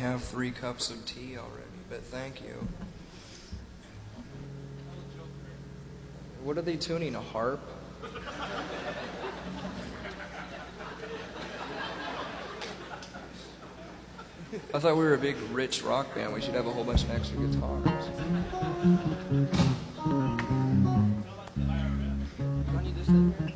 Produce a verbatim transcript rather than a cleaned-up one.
have free cups of tea already, but thank you. What are they tuning, a harp? I thought we were a big, rich rock band. We should have a whole bunch of extra guitars. Do I need this in here?